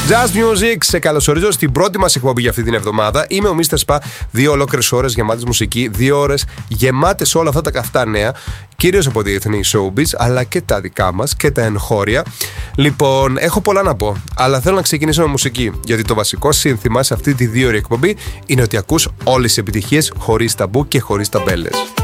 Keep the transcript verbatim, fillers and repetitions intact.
Just Music, σε καλωσορίζω στην πρώτη μας εκπομπή για αυτή την εβδομάδα. Είμαι ο μίστερ Spa, δύο ολόκληρες ώρες γεμάτες μουσική, δύο ώρες γεμάτες όλα αυτά τα καυτά νέα, κυρίως από διεθνή showbiz, αλλά και τα δικά μας και τα εγχώρια. Λοιπόν, έχω πολλά να πω, αλλά θέλω να ξεκινήσω με μουσική, γιατί το βασικό σύνθημα σε αυτή τη δύο ώρη εκπομπή είναι ότι ακούς όλες τις επιτυχίες χωρίς ταμπού και χωρίς ταμπέλες.